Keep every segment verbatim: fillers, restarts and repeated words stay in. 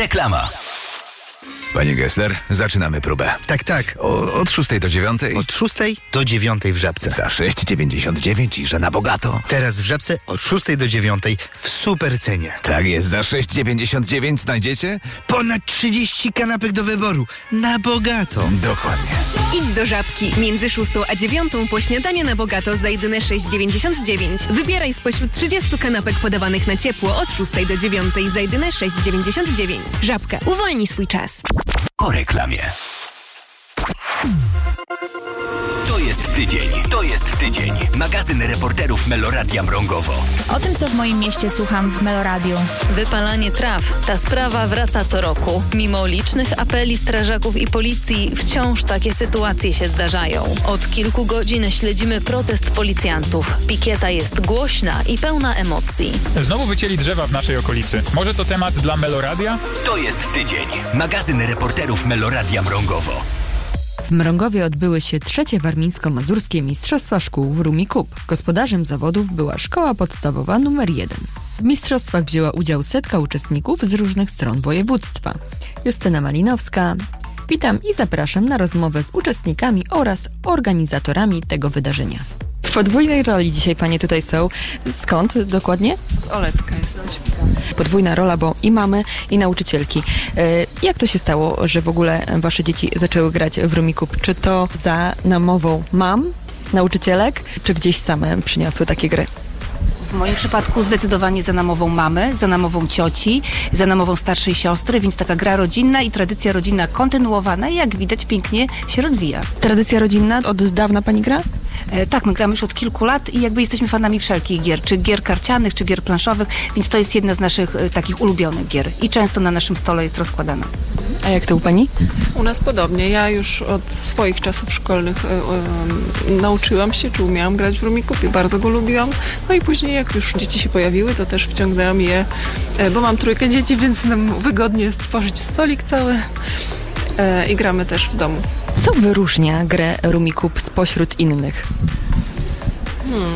Reklama. Panie Gessler, zaczynamy próbę. Tak, tak. O, od szóstej do dziewiątej? Od szóstej do dziewiątej w Żabce. Za sześć dziewięćdziesiąt dziewięć i że na bogato. Teraz w Żabce od szóstej do dziewiątej w super cenie. Tak jest, za sześć dziewięćdziesiąt dziewięć znajdziecie? Ponad trzydzieści kanapek do wyboru. Na bogato. Dokładnie. Idź do Żabki. Między szóstą a dziewiątą po śniadanie na bogato za jedyne sześć dziewięćdziesiąt dziewięć. Wybieraj spośród trzydziestu kanapek podawanych na ciepło od szóstej do dziewiątej za jedyne sześć dziewięćdziesiąt dziewięć. Żabka. Uwolnij swój czas. Po reklamie. To jest tydzień. To jest tydzień. Magazyn reporterów Meloradia Mrągowo. O tym, co w moim mieście słucham w Meloradiu. Wypalanie traw. Ta sprawa wraca co roku. Mimo licznych apeli strażaków i policji, wciąż takie sytuacje się zdarzają. Od kilku godzin śledzimy protest policjantów. Pikieta jest głośna i pełna emocji. Znowu wycięli drzewa w naszej okolicy. Może to temat dla Meloradia? To jest tydzień. Magazyn reporterów Meloradia Mrągowo. W Mrągowie odbyły się trzecie warmińsko-mazurskie Mistrzostwa Szkół w Rumi Cup. Gospodarzem zawodów była szkoła podstawowa numer jeden. W mistrzostwach wzięła udział setka uczestników z różnych stron województwa. Justyna Malinowska. Witam i zapraszam na rozmowę z uczestnikami oraz organizatorami tego wydarzenia. W podwójnej roli dzisiaj panie tutaj są. Skąd dokładnie? Z Olecka jesteśmy. Podwójna rola, bo i mamy, i nauczycielki. Jak to się stało, że w ogóle wasze dzieci zaczęły grać w Rumi Cup? Czy to za namową mam, nauczycielek, czy gdzieś same przyniosły takie gry? W moim przypadku zdecydowanie za namową mamy, za namową cioci, za namową starszej siostry, więc taka gra rodzinna i tradycja rodzinna kontynuowana i jak widać pięknie się rozwija. Tradycja rodzinna? Od dawna pani gra? E, tak, my gramy już od kilku lat i jakby jesteśmy fanami wszelkich gier, czy gier karcianych, czy gier planszowych, więc to jest jedna z naszych e, takich ulubionych gier i często na naszym stole jest rozkładana. A jak to u pani? U nas podobnie. Ja już od swoich czasów szkolnych y, y, nauczyłam się, czy umiałam grać w Rumi Cup i bardzo go lubiłam. No i później jak już dzieci się pojawiły, to też wciągnęłam je, y, bo mam trójkę dzieci, więc nam wygodnie stworzyć stolik cały y, i gramy też w domu. Co wyróżnia grę Rumi Cup spośród innych? Hmm.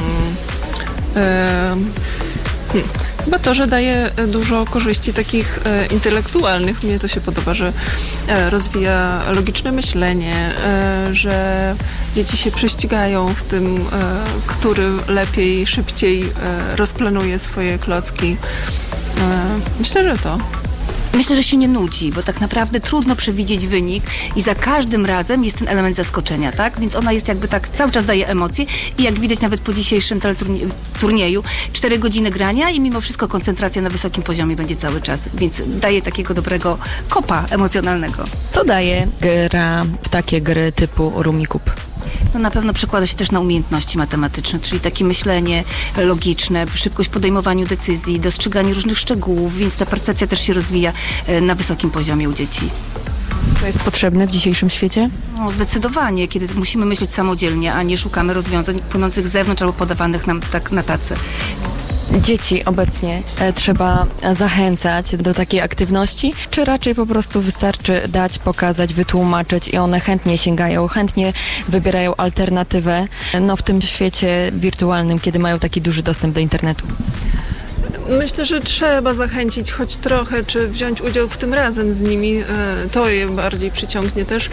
Y, Hmm. Chyba to, że daje dużo korzyści takich e, intelektualnych. Mnie to się podoba, że e, rozwija logiczne myślenie, e, że dzieci się prześcigają w tym, e, który lepiej, szybciej e, rozplanuje swoje klocki. E, myślę, że to. Myślę, że się nie nudzi, bo tak naprawdę trudno przewidzieć wynik i za każdym razem jest ten element zaskoczenia, tak? Więc ona jest jakby tak, cały czas daje emocje i jak widać nawet po dzisiejszym turnieju, cztery godziny grania i mimo wszystko koncentracja na wysokim poziomie będzie cały czas, więc daje takiego dobrego kopa emocjonalnego. Co daje gra w takie gry typu Rumi Cup? No na pewno przekłada się też na umiejętności matematyczne, czyli takie myślenie logiczne, szybkość w podejmowaniu decyzji, dostrzeganie różnych szczegółów, więc ta percepcja też się rozwija na wysokim poziomie u dzieci. To jest potrzebne w dzisiejszym świecie? No, zdecydowanie, kiedy musimy myśleć samodzielnie, a nie szukamy rozwiązań płynących z zewnątrz albo podawanych nam tak na tacy. Dzieci obecnie e, trzeba zachęcać do takiej aktywności, czy raczej po prostu wystarczy dać, pokazać, wytłumaczyć i one chętnie sięgają, chętnie wybierają alternatywę, no w tym świecie wirtualnym, kiedy mają taki duży dostęp do internetu? Myślę, że trzeba zachęcić choć trochę, czy wziąć udział w tym razem z nimi. To je bardziej przyciągnie też.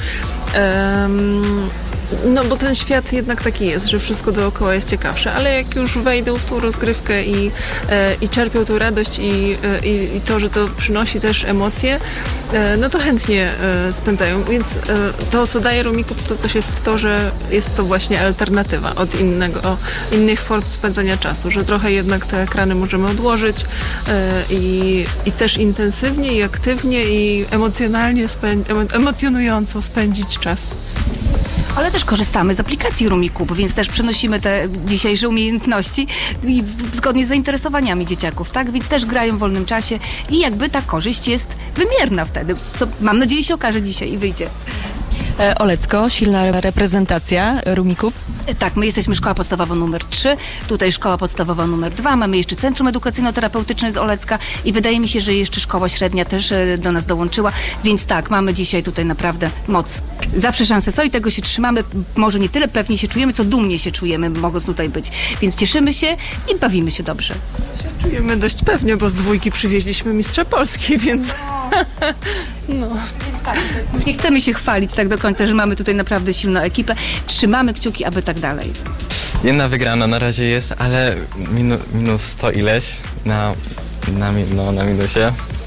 No bo ten świat jednak taki jest, że wszystko dookoła jest ciekawsze, ale jak już wejdą w tą rozgrywkę i, i czerpią tą radość i, i, i to, że to przynosi też emocje, no to chętnie spędzają. Więc to, co daje Rumi Cup, to też jest to, że jest to właśnie alternatywa od innego, innych form spędzania czasu, że trochę jednak te ekrany możemy odłożyć i, i też intensywnie i aktywnie i emocjonalnie, spę- emocjonująco spędzić czas. Ale też korzystamy z aplikacji Rumi Cup, więc też przenosimy te dzisiejsze umiejętności i zgodnie z zainteresowaniami dzieciaków, tak? Więc też grają w wolnym czasie i jakby ta korzyść jest wymierna wtedy, co mam nadzieję się okaże dzisiaj i wyjdzie. E, Olecko, silna reprezentacja Rumi Cup. Tak, my jesteśmy szkoła podstawowa numer trzy, tutaj szkoła podstawowa numer dwa, mamy jeszcze Centrum Edukacyjno-Terapeutyczne z Olecka i wydaje mi się, że jeszcze szkoła średnia też do nas dołączyła, więc tak, mamy dzisiaj tutaj naprawdę moc. Zawsze szanse są i tego się trzymamy, może nie tyle pewnie się czujemy, co dumnie się czujemy, mogąc tutaj być, więc cieszymy się i bawimy się dobrze. Czujemy dość pewnie, bo z dwójki przywieźliśmy mistrza Polski, więc... No. Nie chcemy się chwalić tak do końca, że mamy tutaj naprawdę silną ekipę. Trzymamy kciuki, aby tak dalej. Jedna wygrana na razie jest, ale minu, minus sto ileś na, na, no, na minusie.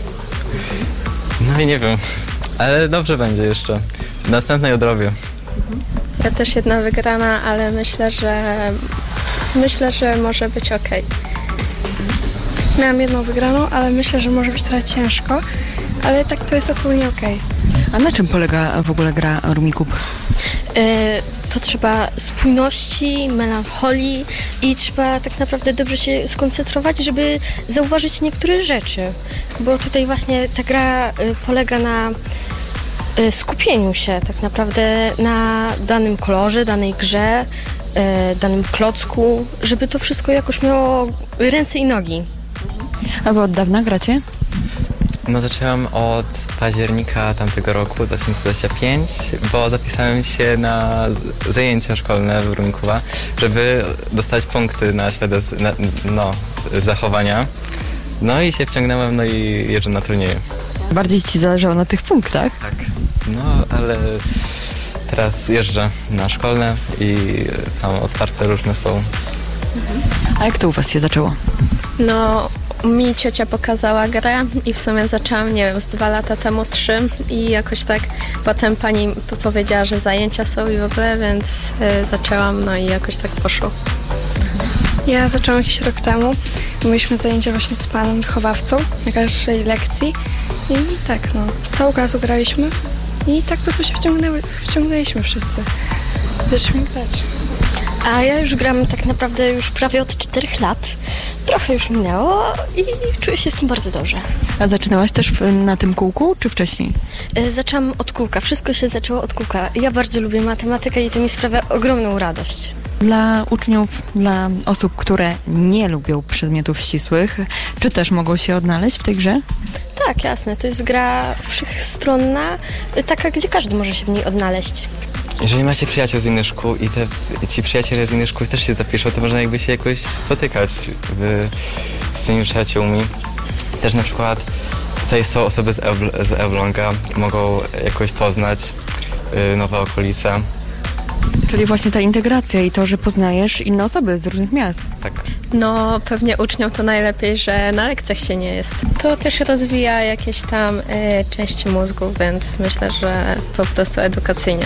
No i nie wiem, ale dobrze będzie jeszcze. Następnej odrobię. Ja też jedna wygrana, ale myślę, że myślę, że może być okej. Miałam jedną wygraną, ale myślę, że może być trochę ciężko, ale tak to jest ogólnie okej. A na czym polega w ogóle gra Rumikub? Yy, to trzeba spójności, melancholii i trzeba tak naprawdę dobrze się skoncentrować, żeby zauważyć niektóre rzeczy, bo tutaj właśnie ta gra y, polega na y, skupieniu się tak naprawdę na danym kolorze, danej grze, y, danym klocku, żeby to wszystko jakoś miało ręce i nogi. A wy od dawna gracie? No zacząłem od października tamtego roku, dwa tysiące dwudziestego piątego, bo zapisałem się na zajęcia szkolne w Rumikuba, żeby dostać punkty na świadectwo, na, no, zachowania. No i się wciągnąłem, no i jeżdżę na turnieju. Bardziej ci zależało na tych punktach? Tak. No, ale teraz jeżdżę na szkolne i tam otwarte różne są. A jak to u was się zaczęło? No, mi ciocia pokazała grę i w sumie zaczęłam, nie wiem, z dwa lata temu, trzy i jakoś tak potem pani powiedziała, że zajęcia są i w ogóle, więc y, zaczęłam, no i jakoś tak poszło. Ja zaczęłam jakiś rok temu. Mieliśmy zajęcia właśnie z panem wychowawcą na każdej lekcji i tak, no, z całą klasą graliśmy i tak po prostu się wciągnęły, wciągnęliśmy wszyscy. Zaczęliśmy grać. A ja już gram tak naprawdę już prawie od czterech lat. Trochę już minęło i czuję się z tym bardzo dobrze. A zaczynałaś też w, na tym kółku, czy wcześniej? E, zaczęłam od kółka. Wszystko się zaczęło od kółka. Ja bardzo lubię matematykę i to mi sprawia ogromną radość. Dla uczniów, dla osób, które nie lubią przedmiotów ścisłych, czy też mogą się odnaleźć w tej grze? Tak, jasne. To jest gra wszechstronna, taka, gdzie każdy może się w niej odnaleźć. Jeżeli macie przyjaciół z innych szkół i te, ci przyjaciele z innych szkół też się zapiszą, to można jakby się jakoś spotykać w, z tymi przyjaciółmi. Też na przykład tutaj są osoby z, Elbl- z Elbląga, mogą jakoś poznać y, nowe okolice. Czyli właśnie ta integracja i to, że poznajesz inne osoby z różnych miast. Tak. No, pewnie uczniom to najlepiej, że na lekcjach się nie jest. To też rozwija jakieś tam y, części mózgu, więc myślę, że po prostu edukacyjnie.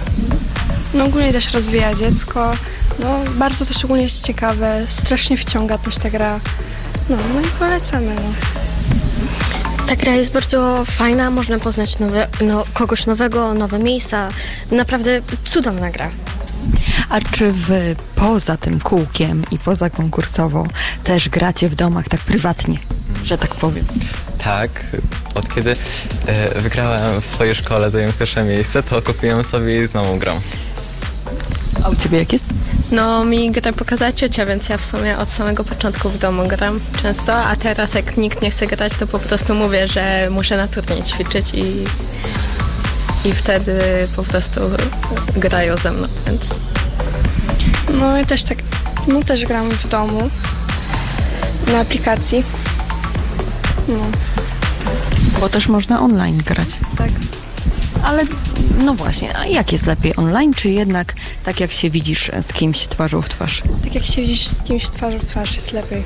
No ogólnie też rozwija dziecko, no bardzo też ogólnie jest ciekawe, strasznie wciąga też ta gra, no, no i polecamy. No. Ta gra jest bardzo fajna, można poznać nowe, no, kogoś nowego, nowe miejsca, naprawdę cudowna gra. A czy wy poza tym kółkiem i poza konkursową też gracie w domach tak prywatnie, że tak powiem? Tak, od kiedy e, wygrałem w swojej szkole, zająłem pierwsze miejsce, to kupiłem sobie i znowu gram. A u ciebie jak jest? No, mi grę pokazała ciocia, więc ja w sumie od samego początku w domu gram często, a teraz jak nikt nie chce grać, to po prostu mówię, że muszę na turniej ćwiczyć i, i wtedy po prostu grają ze mną, więc... No ja też tak, no też gram w domu, na aplikacji. No. Bo też można online grać. Tak. Ale no właśnie, a jak jest lepiej, online, czy jednak tak jak się widzisz z kimś twarzą w twarz? Tak jak się widzisz z kimś twarzą w twarz jest lepiej.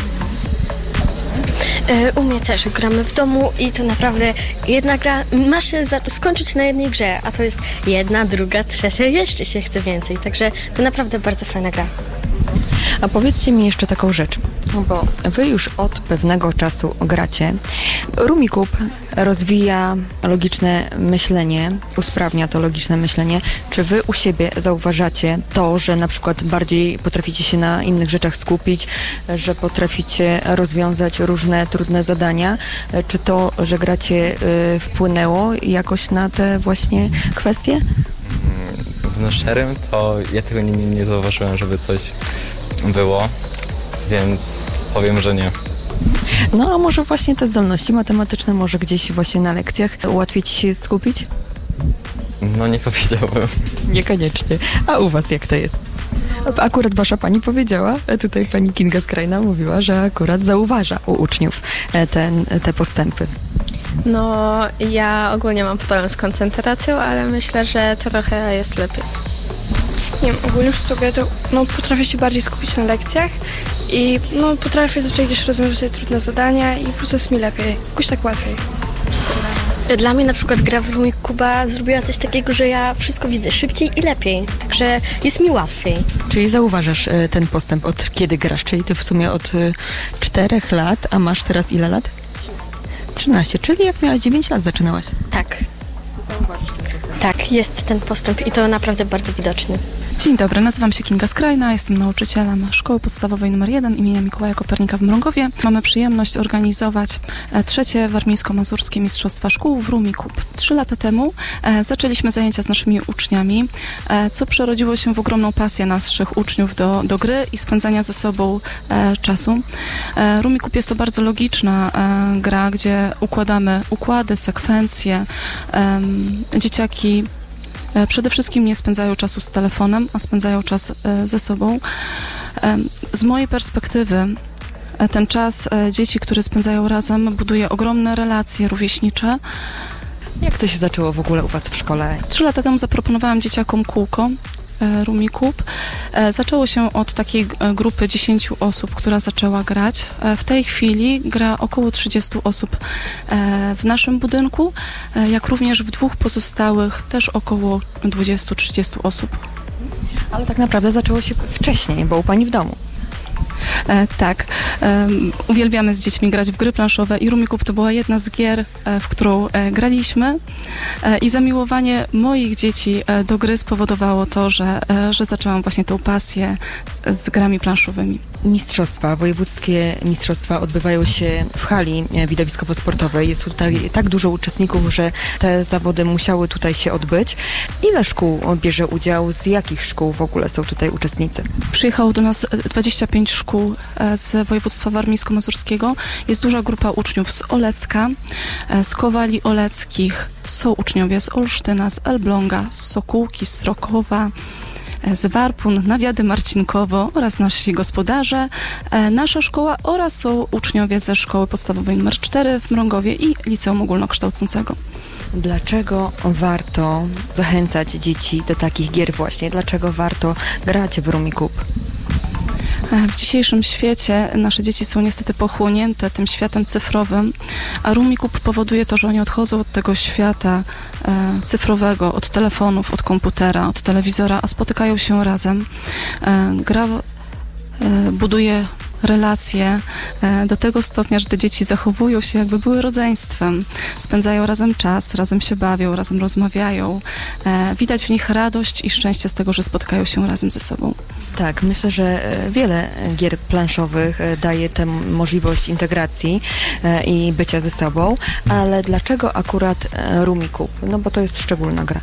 U mnie też gramy w domu i to naprawdę jedna gra ma się za- skończyć na jednej grze, a to jest jedna, druga, trzecia, jeszcze się chce więcej, także to naprawdę bardzo fajna gra. A powiedzcie mi jeszcze taką rzecz, bo wy już od pewnego czasu gracie. Rumikub rozwija logiczne myślenie, usprawnia to logiczne myślenie. Czy wy u siebie zauważacie to, że na przykład bardziej potraficie się na innych rzeczach skupić, że potraficie rozwiązać różne trudne zadania? Czy to, że gracie, y, wpłynęło jakoś na te właśnie kwestie? No szczerym, to ja tego nie, nie zauważyłem, żeby coś było, więc powiem, że nie. No a może właśnie te zdolności matematyczne może gdzieś właśnie na lekcjach łatwiej ci się skupić? No nie powiedziałbym. Niekoniecznie. A u was jak to jest? Akurat wasza pani powiedziała, tutaj pani Kinga Skrajna mówiła, że akurat zauważa u uczniów ten, te postępy. No, ja ogólnie mam problem z koncentracją, ale myślę, że trochę jest lepiej. Nie wiem, ogólnie przez tą grę to no, potrafię się bardziej skupić na lekcjach i no, potrafię zacząć gdzieś rozwiązać trudne zadania i po prostu jest mi lepiej, jakoś tak łatwiej. Dla mnie na przykład gra w Rumik Kuba zrobiła coś takiego, że ja wszystko widzę szybciej i lepiej, także jest mi łatwiej. Czyli zauważasz e, ten postęp od kiedy grasz? Czyli ty w sumie od e, czterech lat, a masz teraz ile lat? trzynaście, czyli jak miałaś dziewięć lat zaczynałaś? Tak. Tak, jest ten postęp i to naprawdę bardzo widoczny. Dzień dobry, nazywam się Kinga Skrajna, jestem nauczycielem Szkoły Podstawowej numer jeden imienia Mikołaja Kopernika w Mrągowie. Mamy przyjemność organizować trzecie warmińsko-mazurskie Mistrzostwa Szkół w Rumikub. Trzy lata temu e, zaczęliśmy zajęcia z naszymi uczniami, e, co przerodziło się w ogromną pasję naszych uczniów do, do gry i spędzania ze sobą e, czasu. E, Rumikub jest to bardzo logiczna e, gra, gdzie układamy układy, sekwencje. E, dzieciaki przede wszystkim nie spędzają czasu z telefonem, a spędzają czas ze sobą. Z mojej perspektywy ten czas dzieci, które spędzają razem, buduje ogromne relacje rówieśnicze. Jak to się zaczęło w ogóle u was w szkole? Trzy lata temu zaproponowałam dzieciakom kółko Rumikub. Zaczęło się od takiej grupy dziesięciu osób, która zaczęła grać. W tej chwili gra około trzydziestu osób w naszym budynku, jak również w dwóch pozostałych też około dwudziestu do trzydziestu osób. Ale tak naprawdę zaczęło się wcześniej, bo u pani w domu. E, tak. E, uwielbiamy z dziećmi grać w gry planszowe i Rumikub to była jedna z gier, e, w którą e, graliśmy e, i zamiłowanie moich dzieci e, do gry spowodowało to, że, e, że zaczęłam właśnie tą pasję z grami planszowymi. Mistrzostwa, wojewódzkie mistrzostwa odbywają się w hali widowiskowo-sportowej. Jest tutaj tak dużo uczestników, że te zawody musiały tutaj się odbyć. Ile szkół bierze udział? Z jakich szkół w ogóle są tutaj uczestnicy? Przyjechało do nas dwadzieścia pięć szkół z województwa warmińsko-mazurskiego. Jest duża grupa uczniów z Olecka, z Kowali Oleckich. Są uczniowie z Olsztyna, z Elbląga, z Sokółki, z Srokowa, z Warpun, Nawiady Marcinkowo oraz nasi gospodarze, nasza szkoła oraz są uczniowie ze Szkoły Podstawowej numer cztery w Mrągowie i Liceum Ogólnokształcącego. Dlaczego warto zachęcać dzieci do takich gier właśnie? Dlaczego warto grać w Rumikub? W dzisiejszym świecie nasze dzieci są niestety pochłonięte tym światem cyfrowym, a Rumikub powoduje to, że oni odchodzą od tego świata e, cyfrowego, od telefonów, od komputera, od telewizora, a spotykają się razem. E, gra e, buduje relacje e, do tego stopnia, że te dzieci zachowują się jakby były rodzeństwem. Spędzają razem czas, razem się bawią, razem rozmawiają. E, widać w nich radość i szczęście z tego, że spotykają się razem ze sobą. Tak, myślę, że wiele gier planszowych daje tę możliwość integracji i bycia ze sobą, ale dlaczego akurat Rumikub? No bo to jest szczególna gra.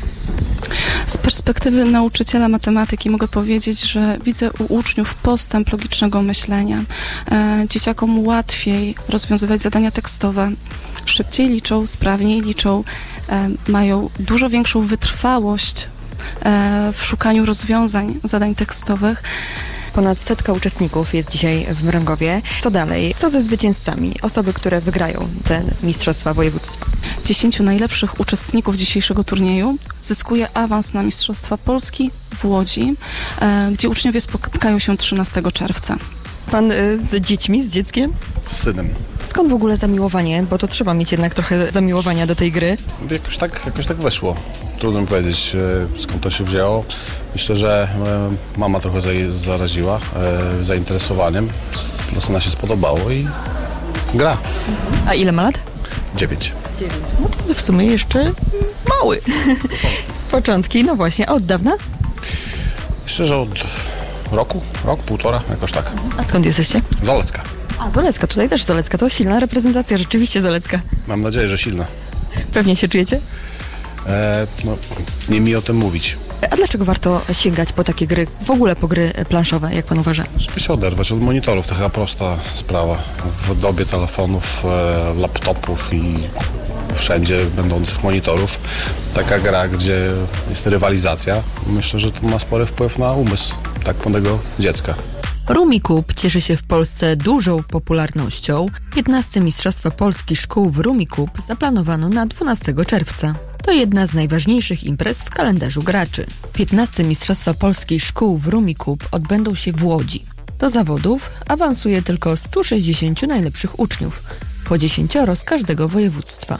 Z perspektywy nauczyciela matematyki mogę powiedzieć, że widzę u uczniów postęp logicznego myślenia. E, dzieciakom łatwiej rozwiązywać zadania tekstowe, szybciej liczą, sprawniej liczą, e, mają dużo większą wytrwałość e, w szukaniu rozwiązań zadań tekstowych. Ponad setka uczestników jest dzisiaj w Mrągowie. Co dalej? Co ze zwycięzcami? Osoby, które wygrają te mistrzostwa województwa. Dziesięciu najlepszych uczestników dzisiejszego turnieju zyskuje awans na Mistrzostwa Polski w Łodzi, e, gdzie uczniowie spotkają się trzynastego czerwca. Pan y, z dziećmi, z dzieckiem? Z synem. Skąd w ogóle zamiłowanie? Bo to trzeba mieć jednak trochę zamiłowania do tej gry. Jakoś tak, jakoś tak weszło. Trudno mi powiedzieć, skąd to się wzięło. Myślę, że mama trochę zaraziła zainteresowaniem. Dla syna się spodobało i gra. A ile ma lat? Dziewięć. Dziewięć. No to w sumie jeszcze mały. Początki, no właśnie. A od dawna? Myślę, że od roku, rok, półtora, jakoś tak. A skąd jesteście? Z Olecka. A, z Olecka, tutaj też z Olecka. To silna reprezentacja, rzeczywiście z Olecka. Mam nadzieję, że silna. Pewnie się czujecie? E, no, nie mi o tym mówić. A dlaczego warto sięgać po takie gry, w ogóle po gry planszowe, jak pan uważa? Żeby się oderwać od monitorów, to chyba prosta sprawa. W dobie telefonów, e, laptopów i wszędzie będących monitorów, taka gra, gdzie jest rywalizacja, myślę, że to ma spory wpływ na umysł tak młodego dziecka. Rumikup cieszy się w Polsce dużą popularnością. piętnaste Mistrzostwa Polski Szkół w Rumikup zaplanowano na dwunastego czerwca. To jedna z najważniejszych imprez w kalendarzu graczy. piętnaste Mistrzostwa Polski Szkół w Rumikup odbędą się w Łodzi. Do zawodów awansuje tylko stu sześćdziesięciu najlepszych uczniów, po dziesięcioro z każdego województwa.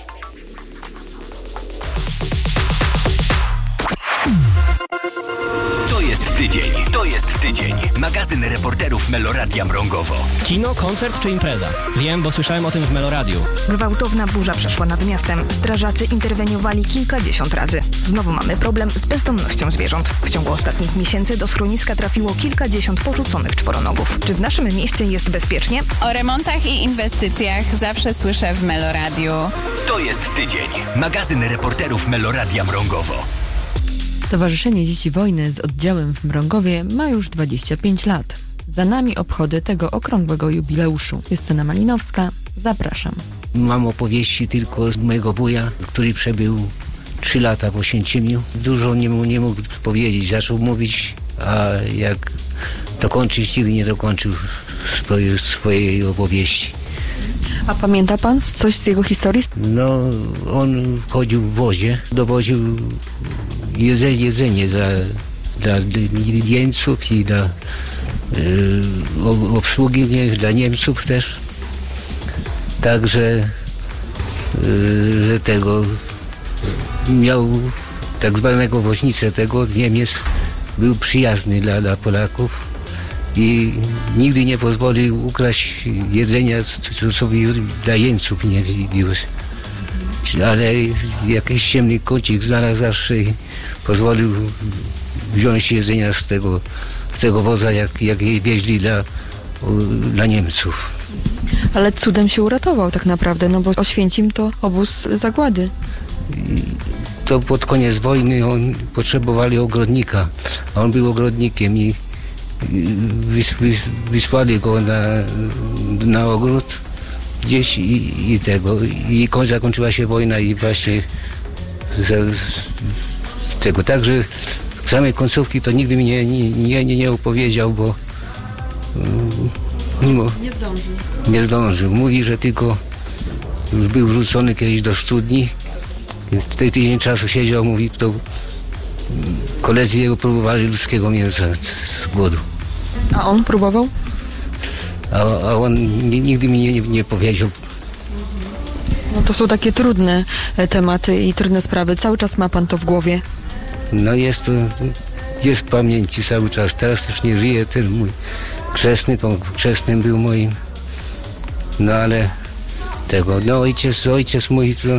To jest tydzień, to jest tydzień. Magazyn reporterów Meloradia Mrągowo. Kino, koncert czy impreza? Wiem, bo słyszałem o tym w Meloradiu. Gwałtowna burza przeszła nad miastem. Strażacy interweniowali kilkadziesiąt razy. Znowu mamy problem z bezdomnością zwierząt. W ciągu ostatnich miesięcy do schroniska trafiło kilkadziesiąt porzuconych czworonogów. Czy w naszym mieście jest bezpiecznie? O remontach i inwestycjach zawsze słyszę w Meloradiu. To jest tydzień. Magazyn reporterów Meloradia Mrągowo. Stowarzyszenie Dzieci Wojny z oddziałem w Mrągowie ma już dwadzieścia pięć lat. Za nami obchody tego okrągłego jubileuszu. Justyna Malinowska, zapraszam. Mam opowieści tylko z mojego wuja, który przebył trzy lata w Oświęcimiu. Dużo nie, nie mógł powiedzieć, zaczął mówić, a jak dokończyć, nigdy nie dokończył swoje, swojej opowieści. A pamięta pan coś z jego historii? No, on chodził w wozie, dowoził jedzenie, jedzenie dla, dla jeńców i dla y, obsługi, nie, dla Niemców też. Także y, że tego miał tak zwanego woźnicę tego, Niemiec był przyjazny dla, dla Polaków i nigdy nie pozwolił ukraść jedzenia, co sobie dla jeńców nie wiózł. Ale jakiś ciemny kącik znalazł zawsze i pozwolił wziąć jedzenia z tego, z tego woza, jak, jak je wieźli dla, dla Niemców. Ale cudem się uratował tak naprawdę, no bo Oświęcim to obóz zagłady. I to pod koniec wojny on potrzebowali ogrodnika, a on był ogrodnikiem i wys, wys, wysłali go na, na ogród gdzieś i, i tego. I zakończyła się wojna i właśnie z, z tego. Także w samej końcówki to nigdy mi nie, nie, nie, nie, nie opowiedział, bo mimo, nie zdążył. Nie zdążył. Mówi, że tylko już był wrzucony kiedyś do studni. W tej tydzień czasu siedział, mówi, to koledzy jego próbowali ludzkiego mięsa z głodu. A on próbował? A, a on nigdy mi nie, nie powiedział. No to są takie trudne tematy i trudne sprawy. Cały czas ma pan to w głowie? No jest to, jest w pamięci cały czas. Teraz już nie żyje ten mój chrzestny, to chrzestnym był moim. No ale tego, no ojciec, ojciec mój to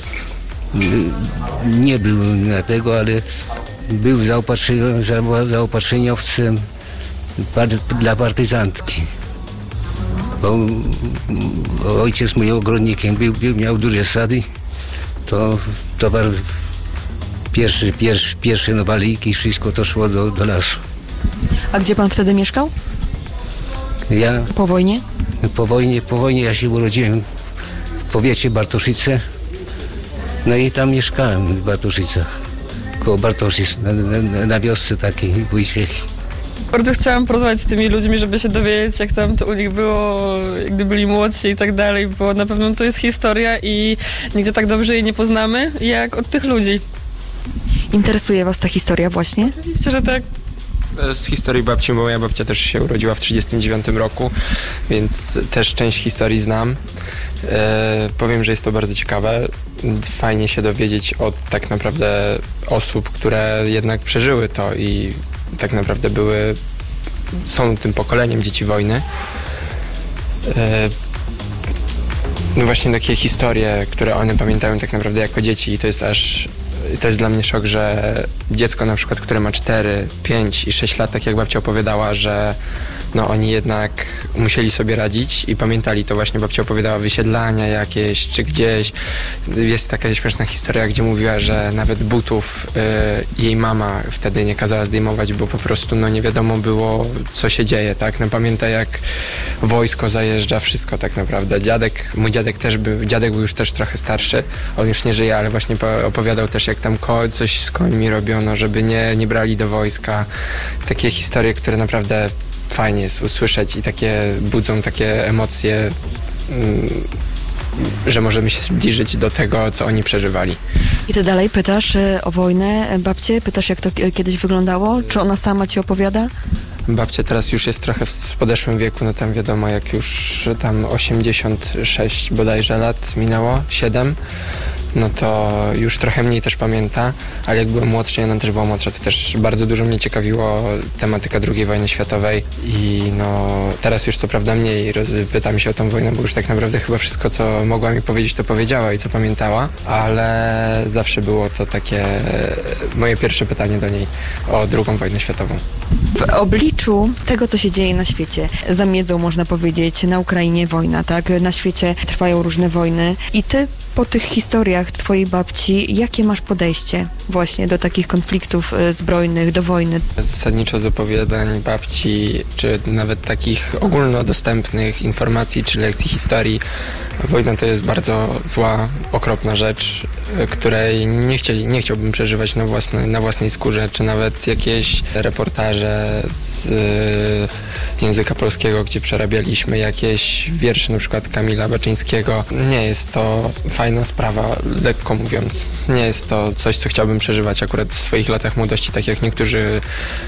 nie był na tego, ale był zaopatrzeniowcem dla partyzantki. Bo ojciec mój ogrodnikiem był, był, miał duże sady, to towar pierwszy, pierwszy, pierwsze nowaliki, wszystko to szło do, do lasu. A gdzie pan wtedy mieszkał? Ja... Po wojnie? Po wojnie, po wojnie ja się urodziłem w powiecie Bartoszyce, no i tam mieszkałem w Bartoszycach, koło Bartoszyc, na, na, na wiosce takiej Wójciechy. Bardzo chciałam porozmawiać z tymi ludźmi, żeby się dowiedzieć, jak tam to u nich było, gdy byli młodsi i tak dalej, bo na pewno to jest historia i nigdzie tak dobrze jej nie poznamy, jak od tych ludzi. Interesuje was ta historia właśnie? Oczywiście, że tak. Z historii babci, bo moja babcia też się urodziła w trzydziestym dziewiątym roku, więc też część historii znam. E, powiem, że jest to bardzo ciekawe. Fajnie się dowiedzieć od tak naprawdę osób, które jednak przeżyły to i tak naprawdę były, są tym pokoleniem dzieci wojny. E, no właśnie takie historie, które one pamiętają tak naprawdę jako dzieci i to jest aż to jest dla mnie szok, że dziecko na przykład, które ma cztery, pięć i sześć lat, tak jak babcia opowiadała, że no oni jednak musieli sobie radzić i pamiętali to właśnie, babcia opowiadała wysiedlania jakieś, czy gdzieś. Jest taka śmieszna historia, gdzie mówiła, że nawet butów y, jej mama wtedy nie kazała zdejmować, bo po prostu no nie wiadomo było, co się dzieje, tak? No pamięta, jak wojsko zajeżdża, wszystko tak naprawdę. Dziadek, mój dziadek też był, dziadek był już też trochę starszy, on już nie żyje, ale właśnie opowiadał też, jak tam ko- coś z końmi robiono, żeby nie, nie brali do wojska. Takie historie, które naprawdę fajnie jest usłyszeć i takie budzą takie emocje, że możemy się zbliżyć do tego, co oni przeżywali. I ty dalej pytasz o wojnę babcię? Pytasz, jak to kiedyś wyglądało? Czy ona sama ci opowiada? Babcia teraz już jest trochę w podeszłym wieku, no tam wiadomo, jak już tam osiemdziesiąt sześć bodajże lat minęło, siedem, no to już trochę mniej też pamięta, ale jak byłem młodszy, ona też była młodsza, to też bardzo dużo mnie ciekawiło tematyka drugiej wojny światowej i no teraz już co prawda mniej pytam się o tą wojnę, bo już tak naprawdę chyba wszystko, co mogła mi powiedzieć, to powiedziała i co pamiętała, ale zawsze było to takie moje pierwsze pytanie do niej o drugą wojnę światową. W obliczu tego, co się dzieje na świecie, za miedzą można powiedzieć, na Ukrainie wojna, tak? Na świecie trwają różne wojny i ty po tych historiach twojej babci, jakie masz podejście właśnie do takich konfliktów zbrojnych, do wojny? Zasadniczo z opowiadań babci, czy nawet takich ogólnodostępnych informacji, czy lekcji historii, wojna to jest bardzo zła, okropna rzecz, której nie, chcieli, nie chciałbym przeżywać na własnej, na własnej skórze, czy nawet jakieś reportaże z języka polskiego, gdzie przerabialiśmy jakieś wiersze, na przykład Kamila Baczyńskiego. Nie jest to fajna sprawa, lekko mówiąc. Nie jest to coś, co chciałbym przeżywać akurat w swoich latach młodości, tak jak niektórzy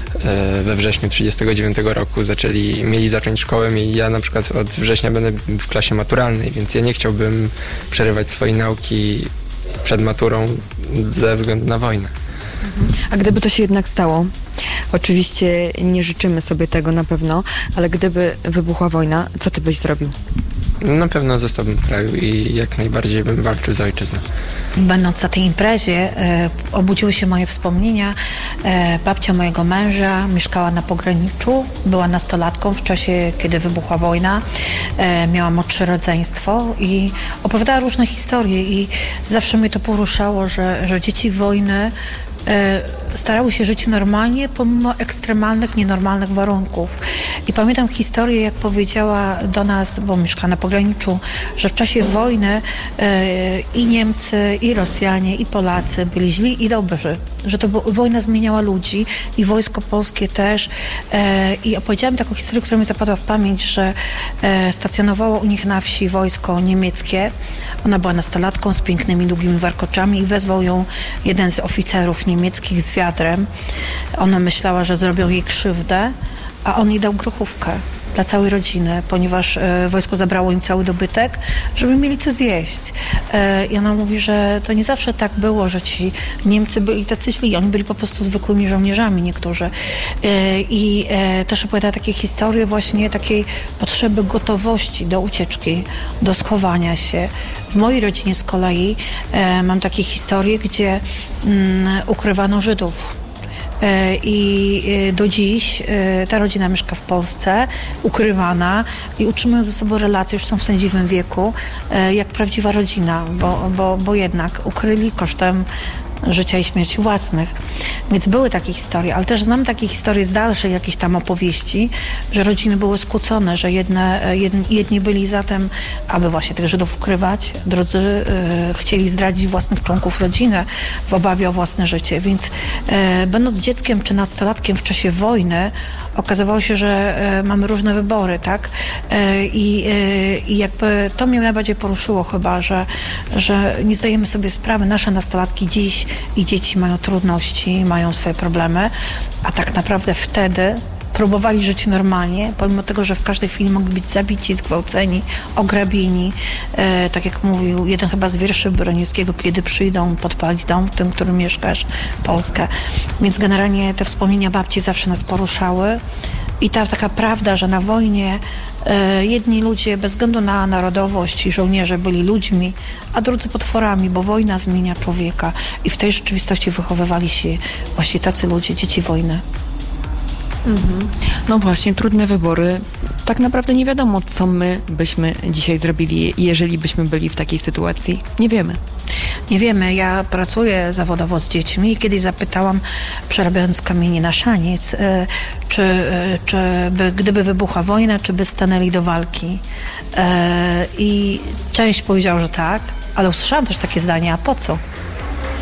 we wrześniu trzydziestego dziewiątego roku zaczęli, mieli zacząć szkołę i ja na przykład od września będę w klasie maturalnej, więc ja nie chciałbym przerywać swojej nauki przed maturą ze względu na wojnę. A gdyby to się jednak stało, oczywiście nie życzymy sobie tego na pewno, ale gdyby wybuchła wojna, co ty byś zrobił? Na pewno zostałbym w kraju i jak najbardziej bym walczył za ojczyznę. Będąc na tej imprezie, e, obudziły się moje wspomnienia. E, babcia mojego męża mieszkała na pograniczu, była nastolatką w czasie, kiedy wybuchła wojna. E, miała młodsze rodzeństwo i opowiadała różne historie i zawsze mnie to poruszało, że, że dzieci wojny starały się żyć normalnie, pomimo ekstremalnych, nienormalnych warunków. I pamiętam historię, jak powiedziała do nas, bo mieszka na pograniczu, że w czasie wojny e, i Niemcy, i Rosjanie, i Polacy byli źli i dobrzy. Że to było, wojna zmieniała ludzi i wojsko polskie też. E, I opowiedziałam taką historię, która mi zapadła w pamięć, że e, stacjonowało u nich na wsi wojsko niemieckie. Ona była nastolatką z pięknymi, długimi warkoczami i wezwał ją jeden z oficerów niemieckich z wiadrem. Ona myślała, że zrobią jej krzywdę, a on jej dał grochówkę dla całej rodziny, ponieważ e, wojsko zabrało im cały dobytek, żeby mieli co zjeść. E, I ona mówi, że to nie zawsze tak było, że ci Niemcy byli tacy źli, oni byli po prostu zwykłymi żołnierzami niektórzy. E, I e, też opowiada takie historie właśnie takiej potrzeby gotowości do ucieczki, do schowania się. W mojej rodzinie z kolei e, mam takie historie, gdzie mm, ukrywano Żydów. I do dziś ta rodzina mieszka w Polsce, ukrywana i utrzymują ze sobą relacje, już są w sędziwym wieku, jak prawdziwa rodzina, bo, bo, bo jednak ukryli kosztem życia i śmierci własnych. Więc były takie historie, ale też znam takie historie z dalszej jakiejś tam opowieści, że rodziny były skłócone, że jedne, jedni, jedni byli za tym, aby właśnie tych Żydów ukrywać, drudzy y, chcieli zdradzić własnych członków rodziny w obawie o własne życie. Więc y, będąc dzieckiem czy nastolatkiem w czasie wojny, okazywało się, że y, mamy różne wybory, tak? Y, I y, jakby to mnie najbardziej poruszyło chyba, że, że nie zdajemy sobie sprawy, nasze nastolatki dziś i dzieci mają trudności, mają swoje problemy, a tak naprawdę wtedy próbowali żyć normalnie, pomimo tego, że w każdej chwili mogli być zabici, zgwałceni, ograbieni. E, tak jak mówił jeden chyba z wierszy Broniewskiego, kiedy przyjdą podpalić dom, w tym, którym mieszkasz, Polskę. Więc generalnie te wspomnienia babci zawsze nas poruszały. I ta taka prawda, że na wojnie e, jedni ludzie bez względu na narodowość i żołnierze byli ludźmi, a drudzy potworami, bo wojna zmienia człowieka. I w tej rzeczywistości wychowywali się właśnie tacy ludzie, dzieci wojny. Mhm. No właśnie, trudne wybory. Tak naprawdę nie wiadomo, co my byśmy dzisiaj zrobili, jeżeli byśmy byli w takiej sytuacji. Nie wiemy. Nie wiemy. Ja pracuję zawodowo z dziećmi i kiedyś zapytałam, przerabiając kamienie na szaniec, czy, czy by, gdyby wybuchła wojna, czy by stanęli do walki. I część powiedziała, że tak, ale usłyszałam też takie zdanie, a po co?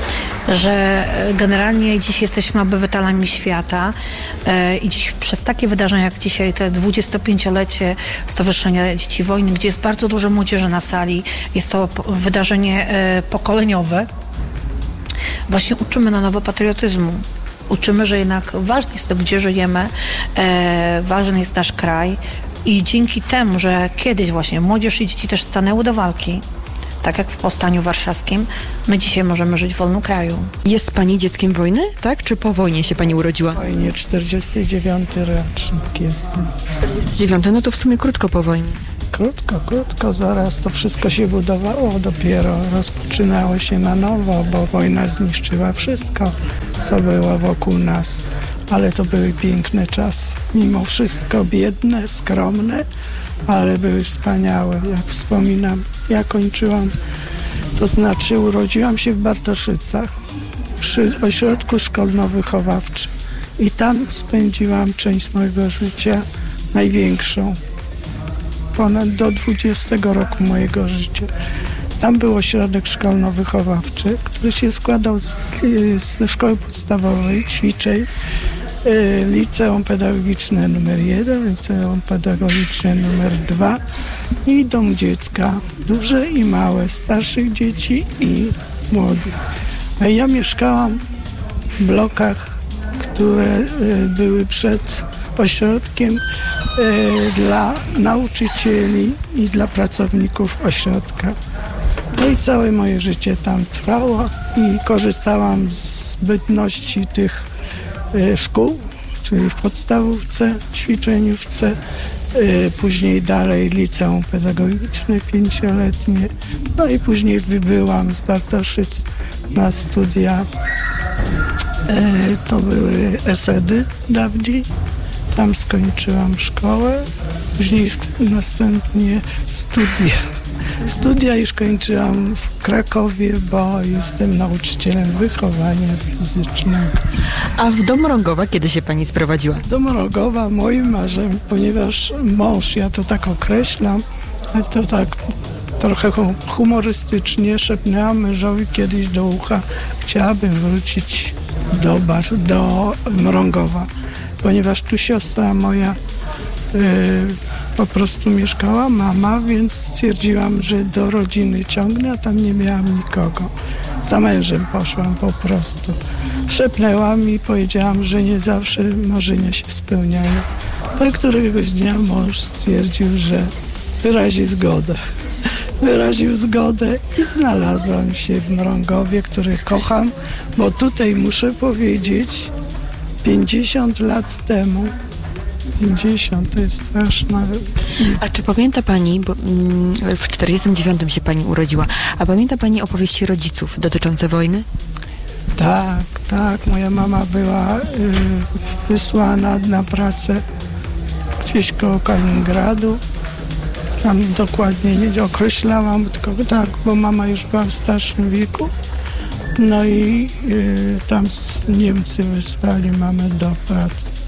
że generalnie dziś jesteśmy obywatelami świata i dziś przez takie wydarzenia jak dzisiaj, te dwudziestopięciolecie Stowarzyszenia Dzieci Wojny, gdzie jest bardzo dużo młodzieży na sali, jest to wydarzenie pokoleniowe, właśnie uczymy na nowo patriotyzmu. Uczymy, że jednak ważne jest to, gdzie żyjemy, e, ważny jest nasz kraj i dzięki temu, że kiedyś właśnie młodzież i dzieci też stanęły do walki, tak jak w Powstaniu Warszawskim, my dzisiaj możemy żyć w wolnym kraju. Jest pani dzieckiem wojny, tak? Czy po wojnie się pani urodziła? Po wojnie, czterdziesty dziewiąty rocznik jestem. czterdziesty dziewiąty, no to w sumie krótko po wojnie. Krótko, krótko, zaraz to wszystko się budowało, dopiero rozpoczynało się na nowo, bo wojna zniszczyła wszystko, co było wokół nas. Ale to były piękne czasy, mimo wszystko biedne, skromne, ale były wspaniałe. Jak wspominam, ja kończyłam, to znaczy urodziłam się w Bartoszycach, przy ośrodku szkolno-wychowawczym i tam spędziłam część mojego życia największą. Ponad do dwudziestego roku mojego życia. Tam był ośrodek szkolno-wychowawczy, który się składał z, z szkoły podstawowej, ćwiczeń, liceum pedagogiczne numer jeden, liceum pedagogiczne numer dwa i dom dziecka, duże i małe, starszych dzieci i młodych. A ja mieszkałam w blokach, które były przed ośrodkiem dla nauczycieli i dla pracowników ośrodka. No i całe moje życie tam trwało i korzystałam z zbytności tych szkół, czyli w podstawówce, ćwiczeniówce, później dalej liceum pedagogiczne pięcioletnie, no i później wybyłam z Bartoszyc na studia, to były esedy dawniej. Tam skończyłam szkołę, później następnie studia. Studia już kończyłam w Krakowie, bo jestem nauczycielem wychowania fizycznego. A w do Mrągowa kiedy się pani sprowadziła? Do Mrągowa moim marzeniem, ponieważ mąż, ja to tak określam, to tak trochę humorystycznie szepnęłam mężowi kiedyś do ucha, chciałabym wrócić do, bar, do Mrągowa. Ponieważ tu siostra moja y, po prostu mieszkała, mama, więc stwierdziłam, że do rodziny ciągnę, a tam nie miałam nikogo. Za mężem poszłam po prostu. Szepnęłam i powiedziałam, że nie zawsze marzenia się spełniają. Ale któregoś dnia mąż stwierdził, że wyrazi zgodę. Wyraził zgodę i znalazłam się w Mrągowie, który kocham, bo tutaj muszę powiedzieć, pięćdziesiąt lat temu, pięćdziesiąt to jest straszne. A czy pamięta pani, bo mm, w czterdziestym dziewiątym się pani urodziła, a pamięta pani opowieści rodziców dotyczące wojny? Tak, tak. Moja mama była y, wysłana na pracę gdzieś koło Kaliningradu. Tam dokładnie nie określałam, tylko tak, bo mama już była w starszym wieku. No i y, tam Niemcy wysłali mamę do pracy.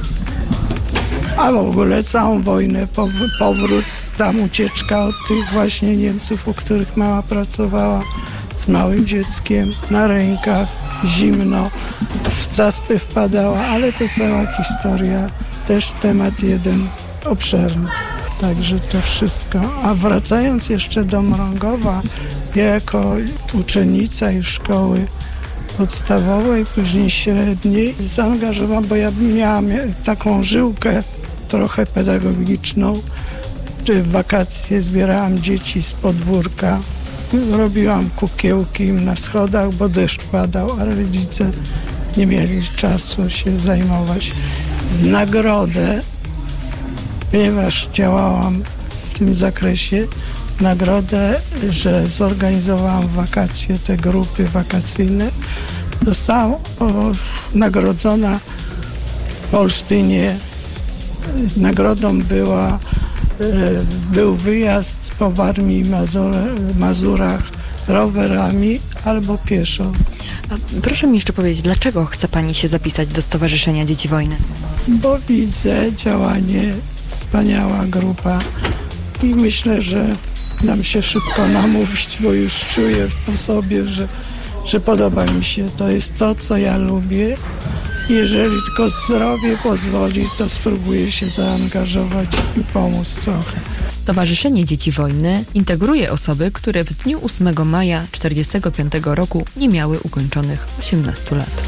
A w ogóle całą wojnę, powrót, tam ucieczka od tych właśnie Niemców, u których mama pracowała z małym dzieckiem na rękach, zimno, w zaspy wpadała, ale to cała historia, też temat jeden obszerny. Także to wszystko. A wracając jeszcze do Mrągowa, ja jako uczennica już szkoły podstawowej, później średniej zaangażowałam, bo ja miałam taką żyłkę trochę pedagogiczną, że w wakacje zbierałam dzieci z podwórka, robiłam kukiełki im na schodach, bo deszcz padał, ale rodzice nie mieli czasu się zajmować. W nagrodę, ponieważ działałam w tym zakresie, nagrodę, że zorganizowałam wakacje, te grupy wakacyjne. Zostałam o, nagrodzona w Olsztynie. Nagrodą była, e, był wyjazd po Warmii i Mazur, Mazurach rowerami albo pieszo. A proszę mi jeszcze powiedzieć, dlaczego chce pani się zapisać do Stowarzyszenia Dzieci Wojny? Bo widzę działanie, wspaniała grupa i myślę, że nam się szybko namówić, bo już czuję po sobie, że że podoba mi się. To jest to, co ja lubię. Jeżeli tylko zdrowie pozwoli, to spróbuję się zaangażować i pomóc trochę. Stowarzyszenie Dzieci Wojny integruje osoby, które w dniu ósmego maja tysiąc dziewięćset czterdziestego piątego roku nie miały ukończonych osiemnastu lat.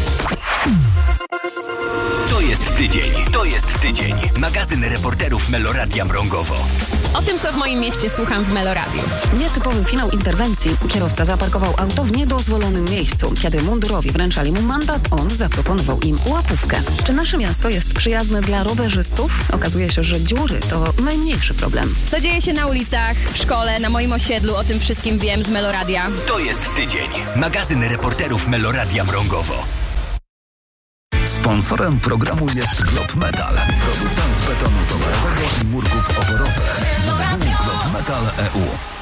To jest tydzień, to jest tydzień. Magazyn reporterów Meloradia Mrągowo. O tym, co w moim mieście słucham w Meloradiu. Nietypowy finał interwencji. Kierowca zaparkował auto w niedozwolonym miejscu. Kiedy mundurowi wręczali mu mandat, on zaproponował im łapówkę. Czy nasze miasto jest przyjazne dla rowerzystów? Okazuje się, że dziury to najmniejszy problem. Co dzieje się na ulicach, w szkole, na moim osiedlu, o tym wszystkim wiem z Meloradia. To jest tydzień. Magazyn reporterów Meloradia Mrągowo. Sponsorem programu jest Glob Metal, producent betonu towarowego i murków oporowych. w w w kropka glob metal kropka e u